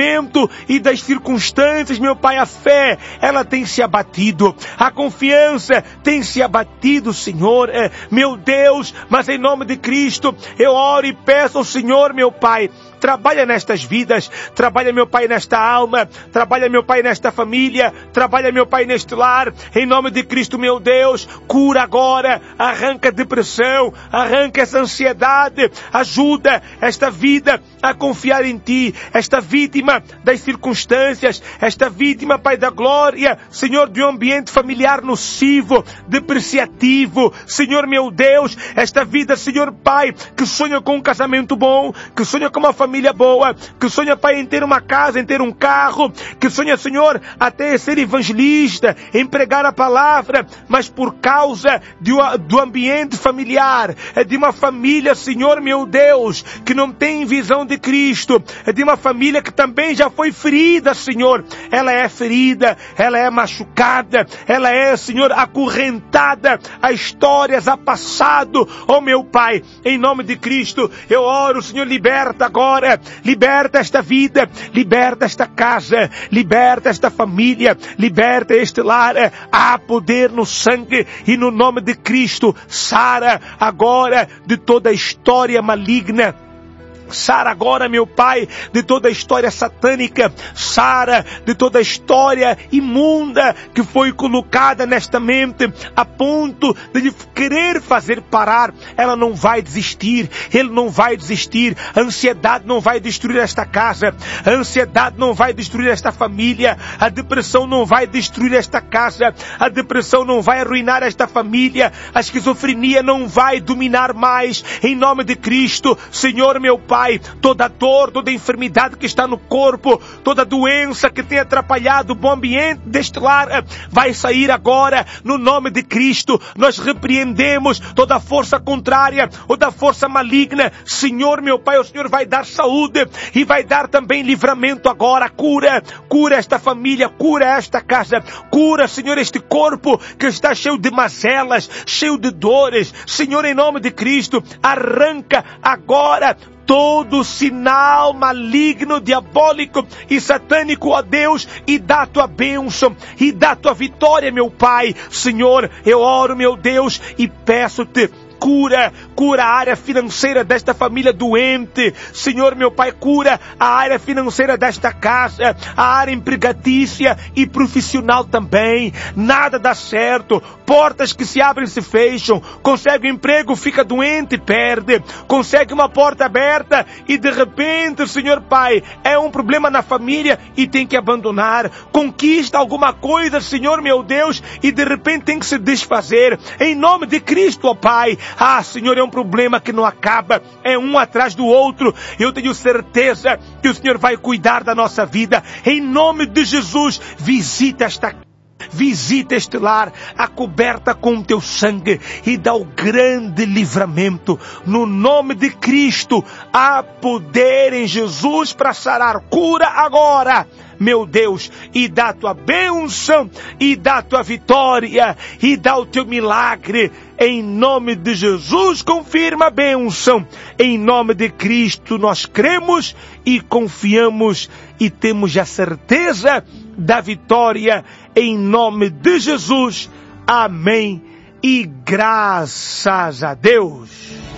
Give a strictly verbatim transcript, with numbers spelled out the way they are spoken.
momento e das circunstâncias, meu Pai, a fé, ela tem se abatido, a confiança tem se abatido, Senhor, é, meu Deus, mas em nome de Cristo, eu oro e peço ao Senhor, meu Pai, trabalha nestas vidas, trabalha, meu Pai, nesta alma, trabalha, meu Pai, nesta família, trabalha, meu Pai, neste lar, em nome de Cristo, meu Deus, cura agora, arranca a depressão, arranca essa ansiedade, ajuda esta vida a confiar em Ti, esta vítima das circunstâncias, esta vítima, Pai da glória, Senhor, de um ambiente familiar nocivo, depreciativo, Senhor, meu Deus, esta vida, Senhor, Pai, que sonha com um casamento bom, que sonha com uma família boa, que sonha, Pai, em ter uma casa, em ter um carro, que sonha, Senhor, até ser evangelista, em pregar a palavra, mas por causa de, do ambiente familiar, de uma família, Senhor, meu Deus, que não tem visão de Cristo, de uma família que também já foi ferida, Senhor, ela é ferida, ela é machucada, ela é, Senhor, acorrentada a histórias, a passado, oh meu Pai, em nome de Cristo, eu oro, Senhor, liberta agora, liberta esta vida, liberta esta casa, liberta esta família, liberta este lar, há poder no sangue e no nome de Cristo, sara agora de toda a história maligna, sara agora, meu Pai, de toda a história satânica, sara de toda a história imunda que foi colocada nesta mente a ponto de querer fazer parar. Ela não vai desistir, ele não vai desistir, a ansiedade não vai destruir esta casa, a ansiedade não vai destruir esta família, a depressão não vai destruir esta casa, a depressão não vai arruinar esta família, a esquizofrenia não vai dominar mais, em nome de Cristo, Senhor, meu Pai, Pai, toda dor, toda enfermidade que está no corpo, toda doença que tem atrapalhado o bom ambiente deste lar, vai sair agora, no nome de Cristo. Nós repreendemos toda força contrária, ou da força maligna. Senhor, meu Pai, o Senhor vai dar saúde, e vai dar também livramento agora, cura, cura esta família, cura esta casa, cura, Senhor, este corpo que está cheio de mazelas, cheio de dores. Senhor, em nome de Cristo, arranca agora todo sinal maligno, diabólico e satânico, ó Deus, e dá a tua bênção, e dá a tua vitória, meu Pai. Senhor, eu oro, meu Deus, e peço-te, cura, cura a área financeira desta família doente. Senhor, meu Pai, cura a área financeira desta casa, a área empregatícia e profissional também. Nada dá certo, portas que se abrem se fecham, consegue um emprego, fica doente, perde, consegue uma porta aberta e de repente, Senhor Pai, é um problema na família e tem que abandonar, conquista alguma coisa, Senhor meu Deus, e de repente tem que se desfazer, em nome de Cristo, ó Pai. Ah, Senhor, é um problema que não acaba, é um atrás do outro. Eu tenho certeza que o Senhor vai cuidar da nossa vida. Em nome de Jesus, visita esta casa, visita este lar, a coberta com o teu sangue e dá o grande livramento. No nome de Cristo, há poder em Jesus para sarar. Cura agora, meu Deus, e dá a tua bênção, e dá a tua vitória, e dá o teu milagre. Em nome de Jesus, confirma a bênção. Em nome de Cristo, nós cremos e confiamos e temos a certeza da vitória. Em nome de Jesus. Amém. E graças a Deus.